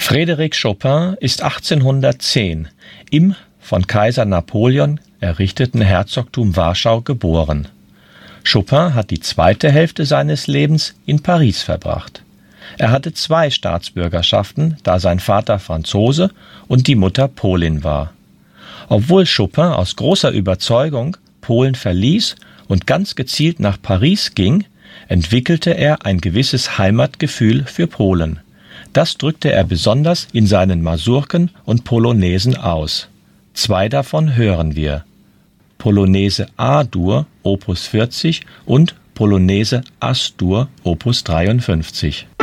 Frédéric Chopin ist 1810 im von Kaiser Napoleon errichteten Herzogtum Warschau geboren. Chopin hat die zweite Hälfte seines Lebens in Paris verbracht. Er hatte 2 Staatsbürgerschaften, da sein Vater Franzose und die Mutter Polin war. Obwohl Chopin aus großer Überzeugung Polen verließ und ganz gezielt nach Paris ging, entwickelte er ein gewisses Heimatgefühl für Polen. Das drückte er besonders in seinen Masurken und Polonesen aus. 2 davon hören wir: Polonaise A-Dur, Opus 40 und Polonaise As-Dur, Opus 53.